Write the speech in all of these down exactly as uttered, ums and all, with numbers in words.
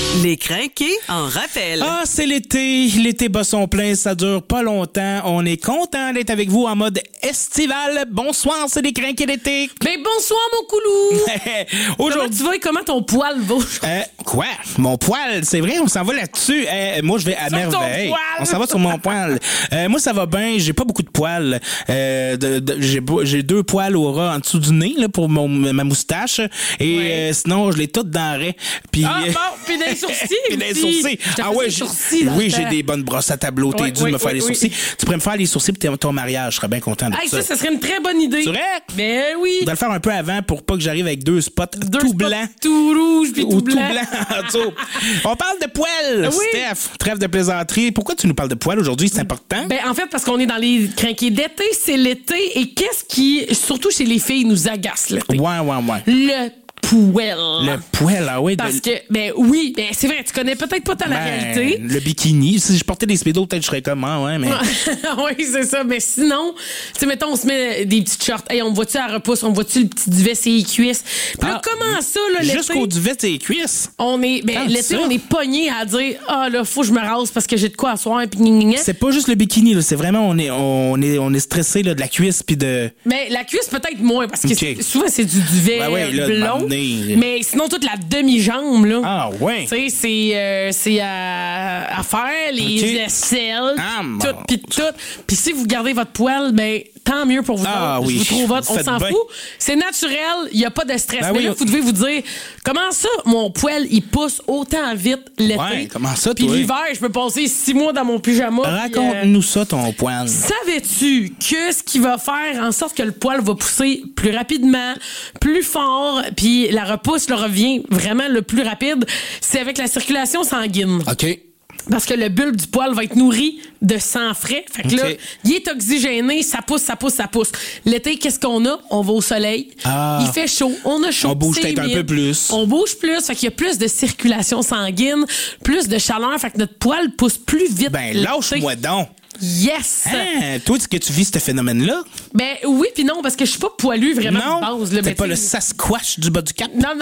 Les crinqués en rappel. Ah, c'est l'été. L'été bat son plein, ça dure pas longtemps. On est content d'être avec vous en mode estival. Bonsoir, c'est les crinqués d'été. Ben bonsoir, mon coulou. Aujourd'hui, Comment tu vas et comment ton poil va? Euh, quoi? Mon poil, c'est vrai, on s'en va là-dessus. Euh, moi, je vais à Sur ton merveille. poil. On s'en va sur mon poil. Euh, moi, ça va bien. J'ai pas beaucoup de poils. Euh, de, de, j'ai, j'ai deux poils au ras en dessous du nez là, pour mon, ma moustache. Et Ouais. euh, sinon, je l'ai toutes dans le raie. Puis, Ah bon, puis des sourcils. puis des aussi. sourcils. Je te Ah faisais ouais, des j'ai, sourcils dans oui, le j'ai temps. des bonnes brosses à tableau. T'es Ouais, dû de oui, me faire oui, les oui. sourcils. Tu pourrais me faire les sourcils pour ton mariage. Je serais bien content de Hey, ça. ça, ça serait une très bonne idée. C'est vrai? Ben oui. On doit le faire un peu avant pour pas que j'arrive avec deux spots Deux tout spots blancs. tout rouge puis Ou tout tout blanc. blanc en dessous. On parle de poils, Oui. Steph. Trêve de plaisanterie. Pourquoi tu nous parles de poils aujourd'hui? C'est important? Ben en fait parce qu'on est dans les crinqués d'été, c'est l'été et qu'est-ce qui surtout chez les filles nous agace l'été? ouais, ouais, ouais. Le poil. Le poil, ah oui. Parce de... que ben oui, ben c'est vrai, tu connais peut-être pas tant la Ben, réalité. le bikini. Si je portais des speedos, peut-être je serais comme, ah ouais, mais... oui, c'est ça. Mais sinon, tu sais, mettons, on se met des petites shorts. Hey, on me voit-tu à la repousse? On me voit-tu le petit duvet sur les cuisses? Puis là, Ah, comment ça, là, l'été? Jusqu'au duvet de tes cuisses. On est, ben, Tant l'été, ça. on est pogné à dire, ah, là, faut que je me rase parce que j'ai de quoi asseoir, puis gna, gna, gna. C'est pas juste le bikini, là. C'est vraiment, on est, on est, on est stressé, là, de la cuisse puis de... Mais la cuisse, peut-être moins, parce que Ok. c'est- souvent, c'est du duvet Ben ouais, là, de blond. m'emmener. Mais sinon, toute la demi-jambe, là. Ah, ouais. Tu sais, c'est, euh, c'est à, à faire, les Ok. aisselles, Ah, bon. tout, pis tout. Puis si vous gardez votre poil, ben, tant mieux pour vous Ah, autres. oui. Je vous trouve votre, Vous on faites s'en bien. fout. C'est naturel, il n'y a pas de stress. Ben Mais oui. là, vous devez vous dire, comment ça, mon poil, il pousse autant vite l'été? Ouais, comment ça, Puis toi? l'hiver, je peux passer six mois dans mon pyjama. puis, euh, Raconte-nous ça, ton poil. Savais-tu que ce qui va faire en sorte que le poil va pousser plus rapidement, plus fort, puis la repousse le revient vraiment le plus rapide, c'est avec la circulation sanguine. OK. Parce que le bulbe du poil va être nourri de sang frais. Fait que là, OK. il est oxygéné, ça pousse, ça pousse, ça pousse. L'été, qu'est-ce qu'on a? On va au soleil. Ah. Il fait chaud, on a chaud. On bouge c'est peut-être un humide. peu plus. On bouge plus, fait qu'il y a plus de circulation sanguine, plus de chaleur, fait que notre poil pousse plus vite. Ben, l'été. lâche-moi donc. Yes! Hein, toi, est-ce que tu vis ce phénomène-là? Ben oui puis non, parce que je suis pas poilu vraiment Non, de base. Là, t'es ben, pas tu le sais- Sasquatch du bas du cap? Non, non.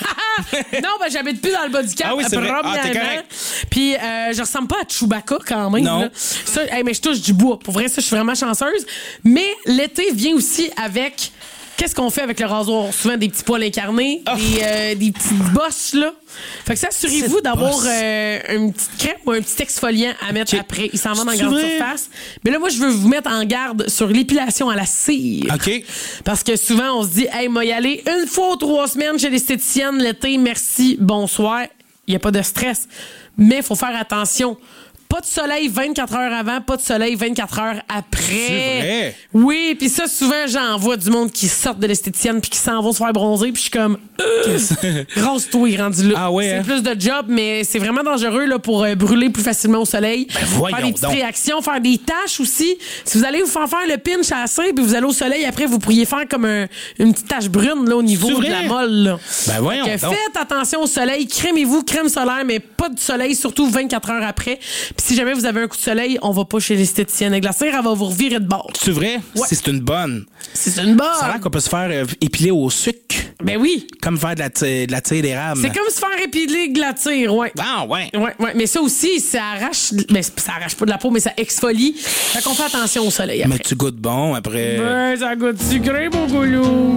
non, ben j'habite plus dans le bas du cap. Ah oui, c'est vrai. Ah, t'es premièrement. correct. Puis euh, je ressemble pas à Chewbacca quand même. Non. là. Ça, hey, mais je touche du bois. Pour vrai, ça, je suis vraiment chanceuse. Mais l'été vient aussi avec... Qu'est-ce qu'on fait avec le rasoir? Souvent des petits poils incarnés, Oh. des, euh, des petites bosses, là. Fait que ça, assurez-vous Petite d'avoir bosse. euh, une petite crème ou un petit exfoliant à mettre Ok. après. Il s'en va dans la C'est grande vrai? surface. Mais là, moi, je veux vous mettre en garde sur l'épilation à la cire. OK. Parce que souvent, on se dit, hey, moi, y aller une fois ou trois semaines chez l'esthéticienne l'été, merci, bonsoir. Il n'y a pas de stress. Mais il faut faire attention. Pas de soleil vingt-quatre heures avant, pas de soleil vingt-quatre heures après. C'est vrai? Oui, puis ça, souvent, j'en vois du monde qui sortent de l'esthéticienne puis qui s'en vont se faire bronzer, puis je suis comme, euh, rase-toi, il est rendu là. Ah ouais, C'est hein? plus de job, mais c'est vraiment dangereux là, pour euh, brûler plus facilement au soleil. Ben voyons faire des petites donc. réactions, faire des taches aussi. Si vous allez vous faire faire le pinch à la cire, puis vous allez au soleil, après, vous pourriez faire comme un- une petite tache brune là, au niveau C'est de vrai? la molle. Là. Ben voyons Fait que donc. faites attention au soleil, crémez-vous, crème solaire, mais pas de soleil, surtout vingt-quatre heures après. Puis si jamais vous avez un coup de soleil, on va pas chez l'esthéticienne avec la cire, elle va vous revirer de bord. C'est vrai? Ouais. C'est une bonne. C'est une bonne. Ça a l'air qu'on peut se faire euh, épiler au sucre, Ben oui. comme faire de la, ti- de la tire d'érable. C'est comme se faire épiler de la tire, ouais. Ah, ouais. Ouais, ouais, mais ça aussi, ça arrache, mais ça arrache pas de la peau, mais ça exfolie. Fait qu'on fait attention au soleil après. Mais tu goûtes bon après. Ben, ça goûte sucré, mon goulou.